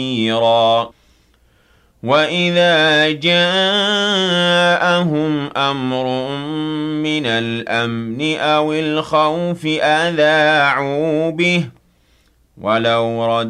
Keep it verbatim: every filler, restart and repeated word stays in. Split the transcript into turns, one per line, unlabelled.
وَإِذَا جَاءَهُمْ أَمْرٌ مِّنَ الْأَمْنِ أَوِ الْخَوْفِ أَذَاعُوا بِهِ ۖ وَلَوْ